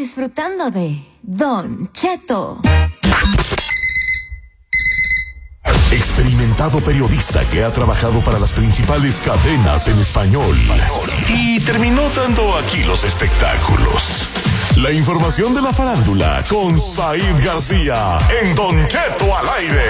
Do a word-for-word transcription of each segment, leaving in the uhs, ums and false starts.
disfrutando de Don Cheto. Experimentado periodista que ha trabajado para las principales cadenas en español y terminó dando aquí los espectáculos. La información de la farándula con Said García en Don Cheto al aire.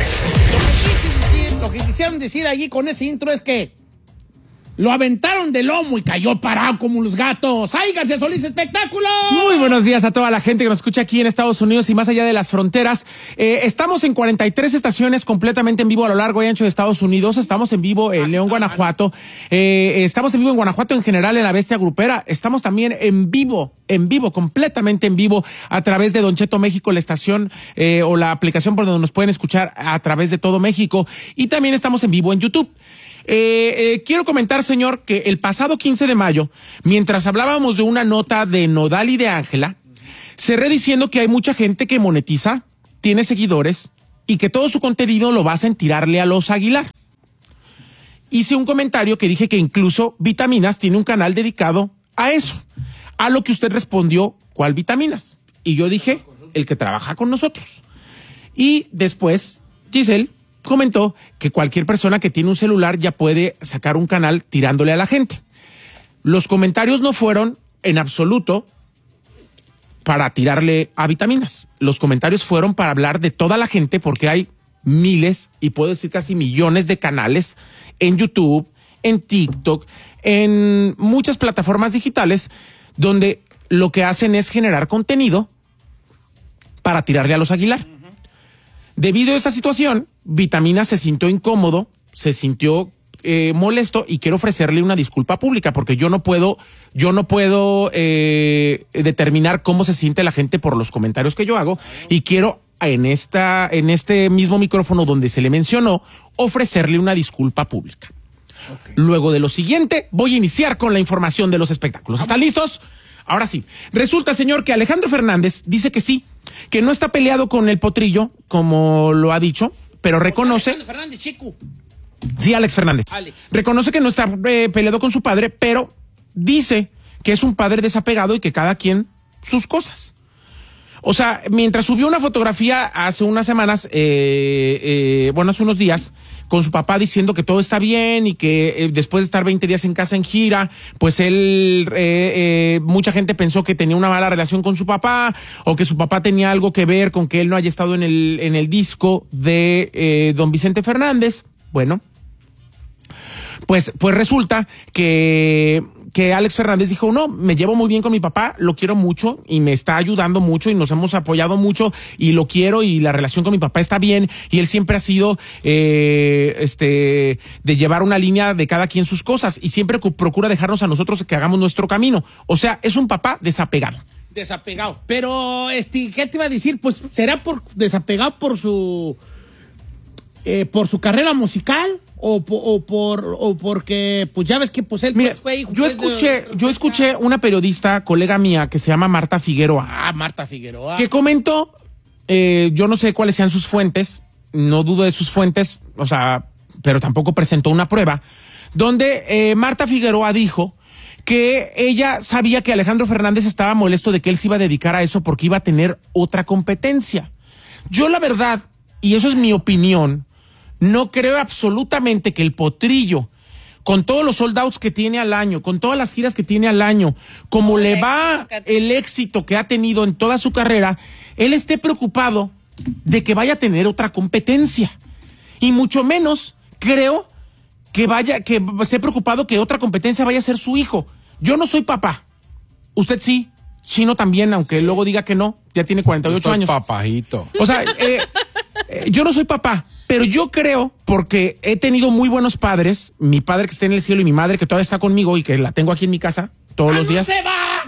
Lo que quisieron decir allí con ese intro es que lo aventaron de lomo y cayó parado como los gatos. ¡Ay, García Solís, espectáculo! Muy buenos días a toda la gente que nos escucha aquí en Estados Unidos y más allá de las fronteras. Eh, estamos en cuarenta y tres estaciones completamente en vivo a lo largo y ancho de Estados Unidos. Estamos en vivo en León, Guanajuato. Eh, estamos en vivo en Guanajuato en general, en la Bestia Grupera. Estamos también en vivo, en vivo, completamente en vivo a través de Don Cheto México, la estación eh, o la aplicación por donde nos pueden escuchar a través de todo México. Y también estamos en vivo en YouTube. Eh, eh, quiero comentar, señor, que el pasado quince de mayo, mientras hablábamos de una nota de Nodal y de Ángela, cerré diciendo que hay mucha gente que monetiza, tiene seguidores y que todo su contenido lo basan en tirarle a los Aguilar. Hice un comentario que dije que incluso Vitaminas tiene un canal dedicado a eso, a lo que usted respondió, ¿cuál Vitaminas? Y yo dije, el que trabaja con nosotros. Y después, Giselle comentó que cualquier persona que tiene un celular ya puede sacar un canal tirándole a la gente. Los comentarios no fueron en absoluto para tirarle a Vitaminas. Los comentarios fueron para hablar de toda la gente porque hay miles y puedo decir casi millones de canales en YouTube, en TikTok, en muchas plataformas digitales donde lo que hacen es generar contenido para tirarle a los Aguilar. Debido a esa situación, Vitaminas se sintió incómodo, se sintió eh, molesto y quiero ofrecerle una disculpa pública porque yo no puedo, yo no puedo eh, determinar cómo se siente la gente por los comentarios que yo hago y quiero en esta, en este mismo micrófono donde se le mencionó ofrecerle una disculpa pública. Okay. Luego de lo siguiente, voy a iniciar con la información de los espectáculos. ¿Están listos? Ahora sí. Resulta, señor, que Alejandro Fernández dice que sí, que no está peleado con el Potrillo, como lo ha dicho, pero reconoce... Alejandro Fernández, chico. Sí, Alex Fernández. Alex. Reconoce que no está eh, peleado con su padre, pero dice que es un padre desapegado y que cada quien sus cosas. O sea, mientras subió una fotografía hace unas semanas, eh, eh, bueno, hace unos días, con su papá diciendo que todo está bien y que eh, después de estar veinte días en casa en gira, pues él, eh, eh, mucha gente pensó que tenía una mala relación con su papá o que su papá tenía algo que ver con que él no haya estado en el, en el disco de eh, don Vicente Fernández. Bueno, pues, pues resulta que... que Alex Fernández dijo, no, me llevo muy bien con mi papá, lo quiero mucho y me está ayudando mucho y nos hemos apoyado mucho y lo quiero y la relación con mi papá está bien y él siempre ha sido eh, este de llevar una línea de cada quien sus cosas y siempre procura dejarnos a nosotros que hagamos nuestro camino. O sea, es un papá desapegado. Desapegado. Pero, este, ¿qué te iba a decir? Pues, ¿será por desapegado por su eh, por su carrera musical? O, o por o porque pues ya ves que pues él Mira, pues, fue hijo, yo pues, escuché de, yo escuché una periodista colega mía que se llama Marta Figueroa. Ah, Marta Figueroa. Que comentó, eh, yo no sé cuáles sean sus fuentes, no dudo de sus fuentes, o sea, pero tampoco presentó una prueba, donde eh, Marta Figueroa dijo que ella sabía que Alejandro Fernández estaba molesto de que él se iba a dedicar a eso porque iba a tener otra competencia. Yo la verdad, y eso es mi opinión, no creo absolutamente que el Potrillo, con todos los sold outs que tiene al año, con todas las giras que tiene al año, como le va el éxito que ha tenido en toda su carrera, él esté preocupado de que vaya a tener otra competencia. Y mucho menos creo que vaya, que esté preocupado que otra competencia vaya a ser su hijo. Yo no soy papá. Usted sí. Chino también, aunque sí. Luego diga que no. Ya tiene cuarenta y ocho yo soy años. Papajito. O sea, eh, eh, yo no soy papá. Pero yo creo, porque he tenido muy buenos padres, mi padre que está en el cielo y mi madre que todavía está conmigo y que la tengo aquí en mi casa todos ¡Ah, los días. ¡No se va!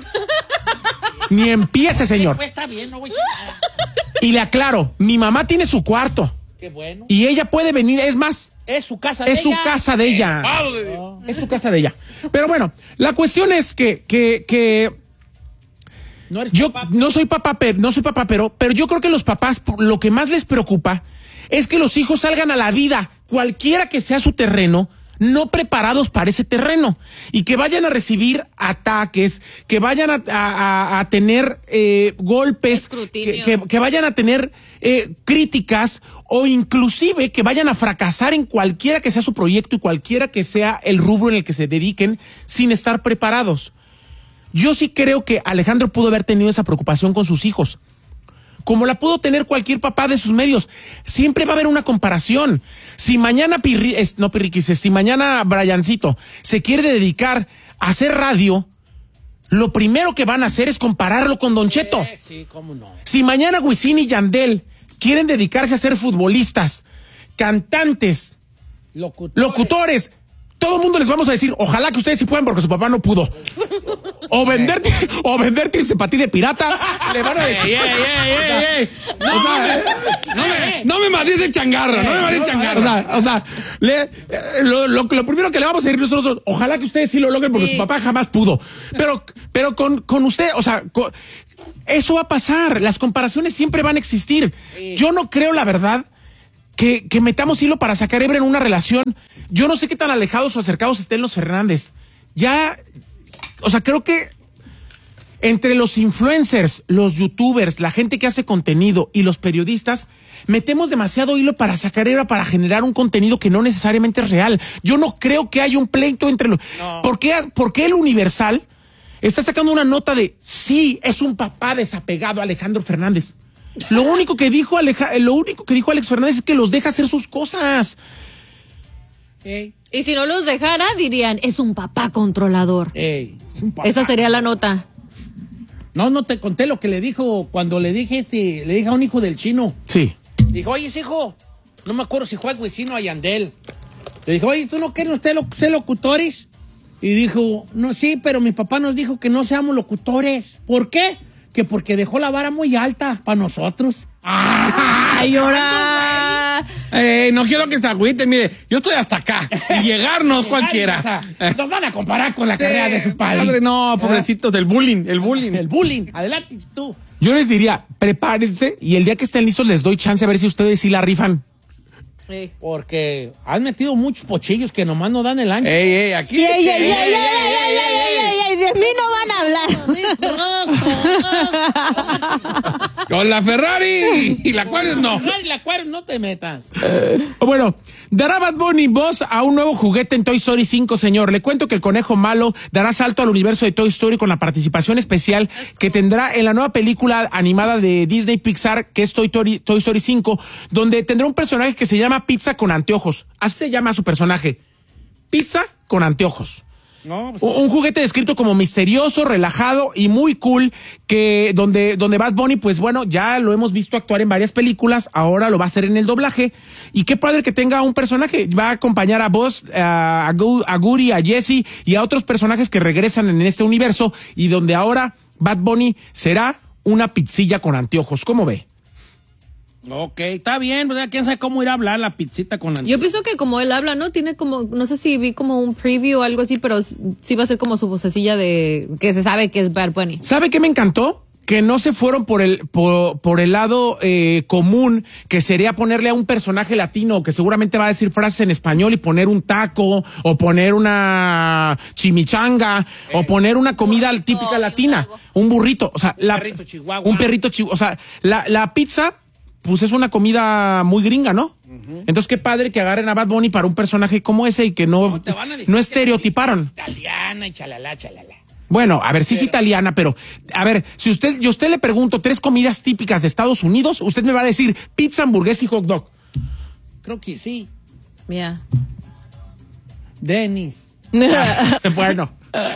Ni empiece, señor. Pues está bien, no voy a... Y le aclaro, mi mamá tiene su cuarto. Qué bueno. Y ella puede venir, es más, es su casa de es ella. su casa de ella. Eh, oh. Es su casa de ella. Pero bueno, la cuestión es que, que, que no eres yo papá. no soy papá, pero, no soy papá, pero, pero yo creo que los papás lo que más les preocupa es que los hijos salgan a la vida, cualquiera que sea su terreno, no preparados para ese terreno y que vayan a recibir ataques, que vayan a, a, a tener eh, golpes, que, que, que vayan a tener eh, críticas o inclusive que vayan a fracasar en cualquiera que sea su proyecto y cualquiera que sea el rubro en el que se dediquen sin estar preparados. Yo sí creo que Alejandro pudo haber tenido esa preocupación con sus hijos, como la pudo tener cualquier papá de sus medios. Siempre va a haber una comparación. Si mañana Pirri, no Pirriquis, si mañana Briancito se quiere dedicar a hacer radio, lo primero que van a hacer es compararlo con Don Cheto. Sí, sí, cómo no. Si mañana Wisin y Yandel quieren dedicarse a ser futbolistas, cantantes, Locutores. locutores, todo el mundo les vamos a decir, ojalá que ustedes sí puedan porque su papá no pudo. O venderte, o venderte ese patí de pirata, le van a decir. ¡Ey, ey, ey, ey, ey! No, o sea, no, me, no me mates el changarro, no me mates el changarro. O sea, o sea, le, lo, lo, lo primero que le vamos a decir nosotros, ojalá que ustedes sí lo logren porque sí. Su papá jamás pudo. Pero, pero con, con usted, o sea, con, eso va a pasar. Las comparaciones siempre van a existir. Sí. Yo no creo, la verdad, que, que metamos hilo para sacar hebra en una relación. Yo no sé qué tan alejados o acercados estén los Fernández. Ya, o sea, creo que entre los influencers, los youtubers, la gente que hace contenido y los periodistas, metemos demasiado hilo para sacar hebra, para generar un contenido que no necesariamente es real. Yo no creo que haya un pleito entre los... No. ¿Por qué, por qué el Universal está sacando una nota de sí, es un papá desapegado Alejandro Fernández? Lo único que dijo Aleja, lo único que dijo Alex Fernández es que los deja hacer sus cosas. Ey. Y si no los dejara, dirían, es un papá controlador. Ey, es un papá. Esa sería la nota. No, no te conté lo que le dijo cuando le dije este, le dije a un hijo del chino. Sí. Dijo, oye, hijo, no me acuerdo si fue a Wisin o a Yandel. Le dijo, oye, ¿tú no quieres usted lo, ser locutores? Y dijo, no, sí, pero mi papá nos dijo que no seamos locutores. ¿Por qué? Que porque dejó la vara muy alta para nosotros. ¡Ay, llora! Eh, no quiero que se agüite, mire, yo estoy hasta acá. Y llegarnos cualquiera. O sea, nos van a comparar con la sí, carrera de su padre. Padre, no, pobrecitos, del bullying, el bullying. El bullying. Adelante tú. Yo les diría, prepárense y el día que estén listos les doy chance a ver si ustedes sí la rifan. Sí. Porque han metido muchos pochillos que nomás no dan el ancho. Ey, ey, aquí. Ey, ey, ey, ey, ey, ey, ey, ey, de mí no van a hablar. Con la Ferrari y la Aquarius no. Ferrari y la Aquarius no te metas. Eh, bueno, dará Bad Bunny voz a un nuevo juguete en Toy Story cinco, señor. Le cuento que el conejo malo dará salto al universo de Toy Story con la participación especial que tendrá en la nueva película animada de Disney Pixar, que es Toy Story, Toy Story cinco, donde tendrá un personaje que se llama Pizza con anteojos. Así se llama su personaje. Pizza con anteojos. No, pues, un juguete descrito como misterioso, relajado y muy cool, que donde, donde Bad Bunny, pues bueno, ya lo hemos visto actuar en varias películas, ahora lo va a hacer en el doblaje, y qué padre que tenga un personaje, va a acompañar a Buzz, a, a Goody, a Jessie y a otros personajes que regresan en este universo, y donde ahora Bad Bunny será una pizzilla con anteojos. ¿Cómo ve? Ok, está bien, ¿verdad? ¿Quién sabe cómo ir a hablar la pizzita con anteojos? Yo pienso que como él habla, ¿no? Tiene como, no sé si vi como un preview o algo así, pero sí va a ser como su vocecilla de, que se sabe que es Bad Bunny. ¿Sabe qué me encantó? Que no se fueron por el, por, por el lado eh, común, que sería ponerle a un personaje latino que seguramente va a decir frases en español y poner un taco, o poner una chimichanga, eh, o poner una comida burrito, típica latina, un, un burrito, o sea, un la, perrito chihuahua. Un perrito chihuahua, o sea, la, la pizza, pues es una comida muy gringa, ¿no? Uh-huh. Entonces, qué padre que agarren a Bad Bunny para un personaje como ese y que no, no, no estereotiparon. Italiana y chalala, chalala. Bueno, a ver, sí es italiana, pero, a ver, si usted, yo usted le pregunto tres comidas típicas de Estados Unidos, usted me va a decir pizza, hamburguesa y hot dog. Creo que sí. Mira. Dennis. Bueno.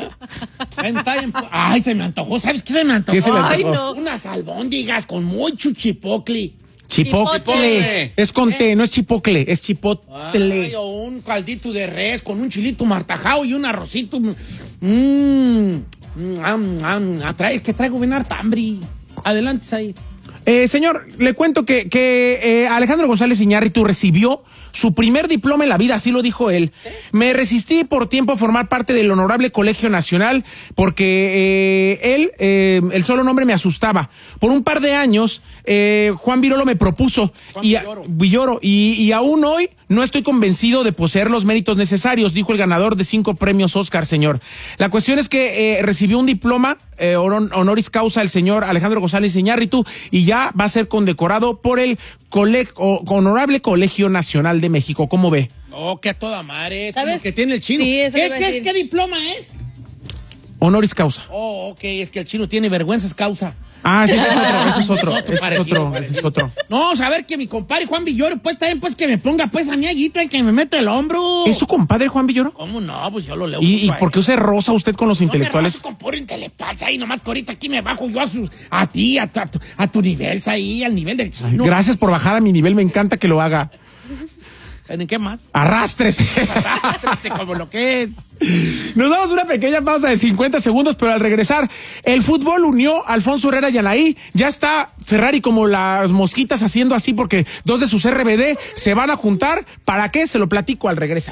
Ay, se me antojó. ¿Sabes qué se me antojó? ¿Qué se le antojó? Ay, no. Unas albóndigas con mucho chipotle. Chipotle. Chipotle. Es con T, no es chipocle, es chipotle. Ay, o un caldito de res con un chilito martajao y un arrocito. Mmm. Mm, es que traigo bien harta hambre. Adelante, ahí. Eh, señor, le cuento que, que eh, Alejandro González Iñárritu recibió su primer diploma en la vida, así lo dijo él. ¿Sí? Me resistí por tiempo a formar parte del Honorable Colegio Nacional porque eh, él, eh, el solo nombre me asustaba. Por un par de años, eh, Juan Virolo me propuso, Juan y, Villoro. Villoro, y, y aún hoy no estoy convencido de poseer los méritos necesarios, dijo el ganador de cinco premios Oscar, señor. La cuestión es que eh, recibió un diploma eh, honoris causa el señor Alejandro González Iñárritu y ya va a ser condecorado por el cole- o, Honorable Colegio Nacional de México. ¿Cómo ve? Oh, que a toda madre. ¿Sabes? Como que tiene el chino. Sí, eso ¿Qué, iba a qué, decir. ¿Qué diploma es? Honoris causa. Oh, ok, es que el chino tiene vergüenzas causa. Ah, ese es otro, ese es otro, Es otro ese es parecido, otro, ese es otro. No, saber que mi compadre Juan Villoro, pues también, pues que me ponga pues a mi aguita y que me meta el hombro. ¿Es su compadre Juan Villoro? ¿Cómo no? Pues yo lo leo. ¿Y, y por qué usted rosa usted con los no intelectuales? me raso con puro intelectual, ahí nomás que ahorita aquí me bajo yo a, sus, a ti, a tu, a, tu, a tu nivel, ahí, al nivel del chino. Gracias por bajar a mi nivel, me encanta que lo haga. ¿En qué más? Arrástrese. Arrástrese como lo que es. Nos damos una pequeña pausa de cincuenta segundos, pero al regresar, el fútbol unió a Alfonso Herrera y Anaí. Ya está Ferrari como las mosquitas haciendo así porque dos de sus R B D se van a juntar. ¿Para qué? Se lo platico al regresar.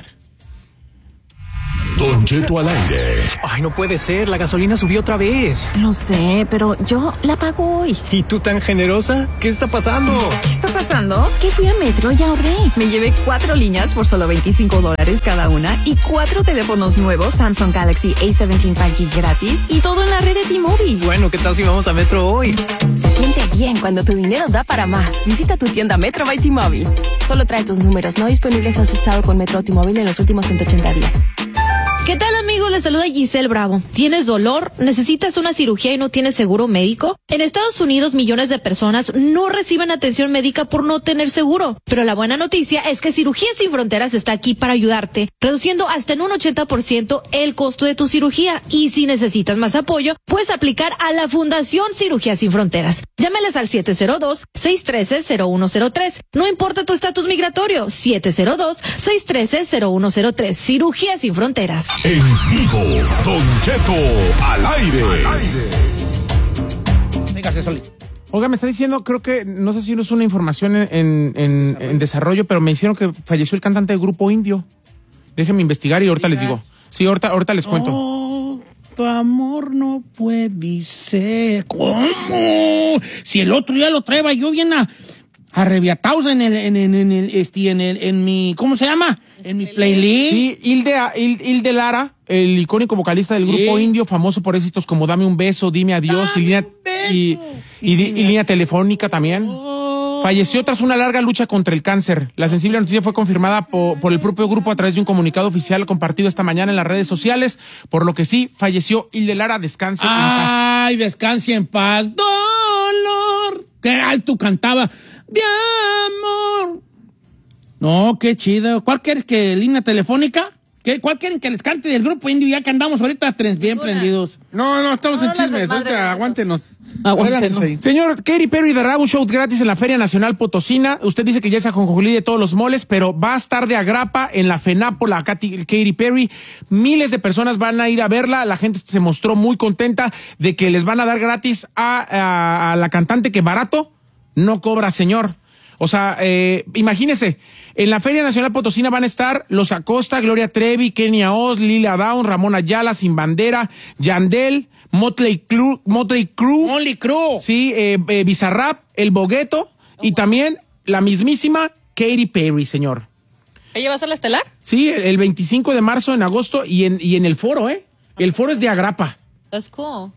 Don Cheto al aire. Ay, no puede ser, la gasolina subió otra vez. Lo sé, pero yo la pago hoy. ¿Y tú tan generosa? ¿Qué está pasando? ¿Qué está pasando? Que fui a Metro y ahorré. Me llevé cuatro líneas por solo veinticinco dólares cada una y cuatro teléfonos nuevos Samsung Galaxy A diecisiete cinco G gratis y todo en la red de T-Mobile. Bueno, ¿qué tal si vamos a Metro hoy? Se siente bien cuando tu dinero da para más. Visita tu tienda Metro by T-Mobile. Solo trae tus números no disponibles si has estado con Metro o T-Mobile en los últimos ciento ochenta días. ¿Qué tal, amigos? Les saluda Giselle Bravo. ¿Tienes dolor? ¿Necesitas una cirugía y no tienes seguro médico? En Estados Unidos, millones de personas no reciben atención médica por no tener seguro. Pero la buena noticia es que Cirugías Sin Fronteras está aquí para ayudarte, reduciendo hasta en un ochenta por ciento el costo de tu cirugía. Y si necesitas más apoyo, puedes aplicar a la Fundación Cirugías Sin Fronteras. Llámeles al siete cero dos, seis uno tres, cero uno cero tres. No importa tu estatus migratorio, siete cero dos, seis uno tres, cero uno cero tres. Cirugías Sin Fronteras. En vivo, Don Cheto al aire. Véngase, Soli. Oiga, me está diciendo, creo que, no sé si no es una información en, en, en, en desarrollo, pero me hicieron que falleció el cantante del Grupo Indio. Déjenme investigar y ahorita les digo. Sí, ahorita, ahorita les cuento. Oh, tu amor no puede ser. ¿Cómo? Si el otro día lo traía yo bien a, arrebiatados en el, en, en, en el, este, en el, en mi, ¿cómo se llama? En mi playlist. Sí, Hilde, Hilde Lara, el icónico vocalista del Grupo Sí. Indio, famoso por éxitos como Dame un beso, Dime adiós, Dame y línea, un beso. y, y, di- y línea telefónica también. Oh. Falleció tras una larga lucha contra el cáncer. La sensible noticia fue confirmada por, por el propio grupo a través de un comunicado oficial compartido esta mañana en las redes sociales, por lo que sí, falleció Hilde Lara, descanse en paz. Ay, descanse en paz. Dolor. Qué alto cantaba. De amor. No, qué chido. ¿Cuál quieres que línea telefónica? ¿Qué, ¿Cuál quieren que les cante del Grupo Indio? Ya que andamos ahorita tres bien Ninguna. prendidos. No, no, estamos No, en no, chismes. desmadre, Ahorita, no. aguántenos. Aguántenos. Adelante, ahí. Señor Katy Perry dará un show gratis en la Feria Nacional Potosina. Usted dice que ya es ajonjolí de todos los moles, pero va a estar de agrapa en la Fenápola, Katy, Katy Perry. Miles de personas van a ir a verla. La gente se mostró muy contenta de que les van a dar gratis a, a, a la cantante que barato no cobra, señor. O sea, eh, imagínese, en la Feria Nacional Potosina van a estar Los Acosta, Gloria Trevi, Kenia Oz, Lilia Downs, Ramón Ayala, Sin Bandera, Yandel, Motley Crue, Motley Crue, Only Crew. sí, eh, eh, Bizarrap, El Bogueto y también la mismísima Katy Perry, señor. ¿Ella va a ser la estelar? Sí, el, el veinticinco de marzo en agosto y en, y en el foro, ¿eh? El foro es de agrapa. That's cool.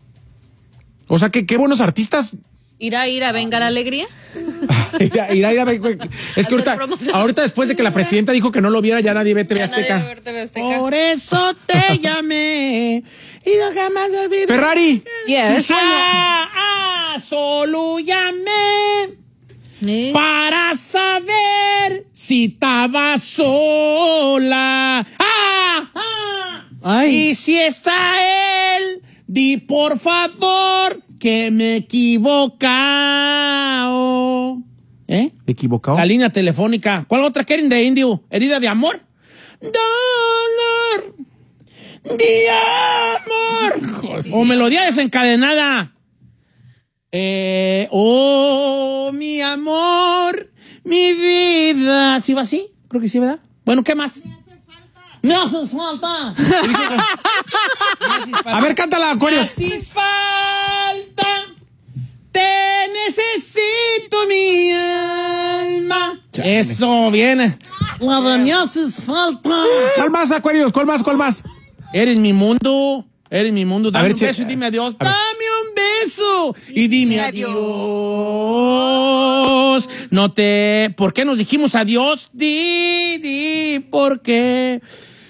O sea, que qué buenos artistas. ¿Irá, irá, venga la alegría? Irá, irá, irá, es que Hacer ahorita, promoción. ahorita después de que la presidenta dijo que no lo viera, ya nadie ve T V Ya nadie va a Azteca. ver T V Azteca. Por eso te llamé. Y no jamás olvidé. Ferrari, Yes. Ah, ah, solo llamé ¿Eh? para saber si estaba sola. Ah, ah. Ay. Y si está él, di por favor que me he equivocado. ¿Eh? equivocado. La línea telefónica. ¿Cuál otra quieren de Indio? ¿Herida de amor? Dolor de amor. O melodía desencadenada. Eh, oh, mi amor, mi vida. ¿Sí va así? Creo que sí, ¿verdad? Bueno, ¿qué más? Me haces falta. A ver, cántala, Aquarius. Me haces falta. Te necesito, mi alma. Eso, viene. La de me haces falta. ¿Cuál más, Aquarius? ¿Cuál más? ¿Cuál más? Eres mi mundo, eres mi mundo. Dame ver, un che- beso y dime adiós. a ver. Dame un beso y dime adiós. No te... ¿Por qué nos dijimos adiós? Di, di, ¿por qué?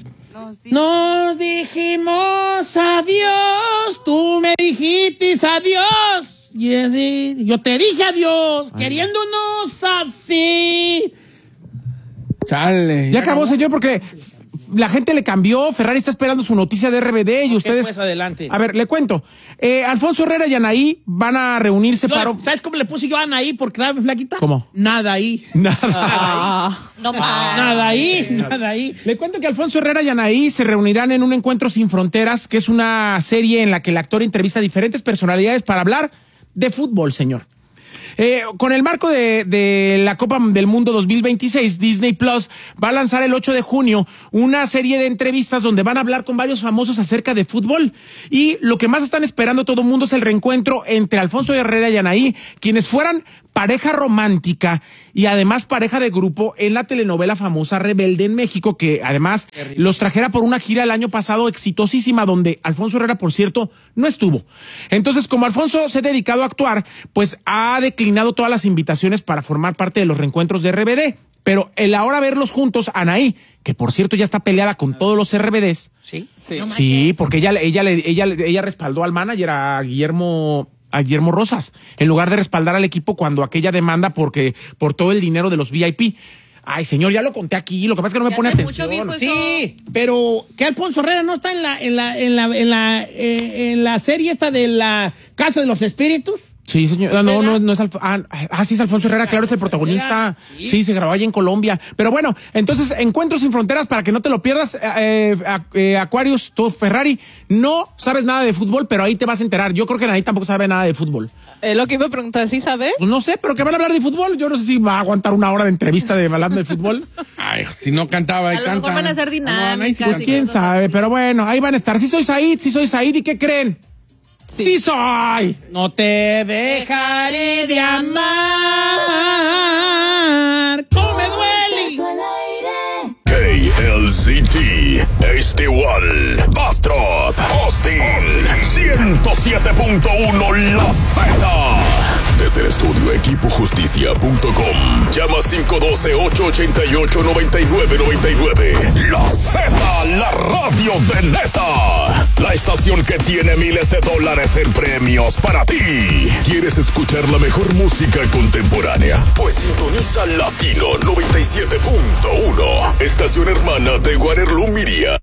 Nos dijimos adiós. Tú me dijiste adiós. Y así, yo te dije adiós, queriéndonos así. Chale. Ya acabó, señor, porque la gente le cambió. Ferrari está esperando su noticia de R B D y ustedes... Pues adelante. A ver, le cuento. Eh, Alfonso Herrera y Anaí van a reunirse Yo, para... ¿sabes cómo le puse yo a Anaí por quedarme flaquita? ¿Cómo? Nada ahí. Nada. Ah, no más. Nada ahí, nada ahí. Le cuento que Alfonso Herrera y Anaí se reunirán en un Encuentro Sin Fronteras, que es una serie en la que el actor entrevista a diferentes personalidades para hablar de fútbol, señor. Eh, con el marco de, de la Copa del Mundo dos mil veintiséis, Disney Plus va a lanzar el ocho de junio una serie de entrevistas donde van a hablar con varios famosos acerca de fútbol. Y lo que más están esperando todo el mundo es el reencuentro entre Alfonso Herrera y Anaí, quienes fueran pareja romántica y además pareja de grupo en la telenovela famosa Rebelde en México, que además los trajera por una gira el año pasado exitosísima, donde Alfonso Herrera, por cierto, no estuvo. Entonces, como Alfonso se ha dedicado a actuar, pues ha declinado todas las invitaciones para formar parte de los reencuentros de R B D. Pero el ahora verlos juntos, Anaí, que por cierto ya está peleada con todos los R B Ds. Sí, No Sí, porque ella, ella, ella, ella, ella respaldó al manager, a Guillermo... a Guillermo Rosas, en lugar de respaldar al equipo cuando aquella demanda porque por todo el dinero de los V I P. Ay, señor, ya lo conté aquí, lo que pasa es que no me Ya pone hace atención. mucho, viejo, sí, pero que Alfonso Herrera no está en la, en la, en la, en la, eh, en la serie esta de la Casa de los Espíritus. Sí, señor. Ah, no, no, no es Alfonso. Ah, ah, sí, es Alfonso Herrera, claro, es el protagonista. Sí. Sí, se grabó allá en Colombia. Pero bueno, entonces, Encuentros Sin Fronteras, para que no te lo pierdas, eh, eh, Aquarius, tú, Ferrari, no sabes nada de fútbol, pero ahí te vas a enterar. Yo creo que nadie tampoco sabe nada de fútbol. Es lo que iba a preguntar, ¿sí sabes? Pues no sé, pero que van a hablar de fútbol. Yo no sé si va a aguantar una hora de entrevista de hablando de fútbol. Ay, si no cantaba y A lo canta. mejor van a ser Ah, no, ahí sí dinámicas canta. y ¿Quién sabe? Pero bueno, ahí van a estar. Sí soy Said, sí soy Said. ¿Y qué creen? Sí, soy. No te dejaré de amar. ¿Cómo me duele? K L Z T, Este Igual, Bastrop, Austin, ciento siete punto uno La Z. Desde el estudio equipo justicia punto com. Llama cinco uno dos, ocho ocho ocho, nueve nueve nueve nueve. La Z, la radio de neta. La estación que tiene miles de dólares en premios para ti. ¿Quieres escuchar la mejor música contemporánea? Pues sintoniza Latino noventa y siete punto uno. Estación hermana de Guarerlo Miria.